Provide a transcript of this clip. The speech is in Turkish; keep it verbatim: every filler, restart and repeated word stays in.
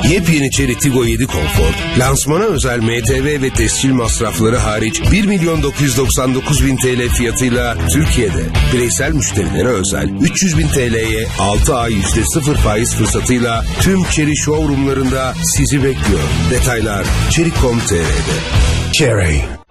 Yepyeni Chery Tiggo yedi Comfort, lansmana özel M T V ve tescil masrafları hariç bir milyon dokuz yüz doksan dokuz bin T L fiyatıyla Türkiye'de bireysel müşterilere özel üç yüz bin T L'ye altı ay yüzde sıfır faiz fırsatıyla tüm Chery showroomlarında sizi bekliyor. Detaylar chery nokta com nokta tr'de. Chery.